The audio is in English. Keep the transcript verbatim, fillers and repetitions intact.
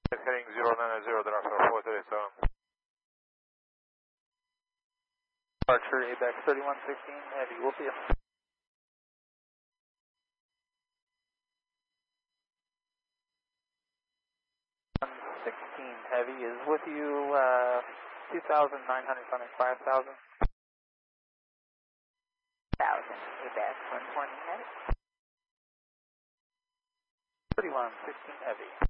Heading zero nine zero, then for four thirty-seven. Departure A B X thirty-one sixteen, heavy, we'll see you. one sixteen heavy is with you, uh, two thousand nine hundred something, five thousand. one thousand, A B X one twenty heavy. thirty-one sixteen heavy.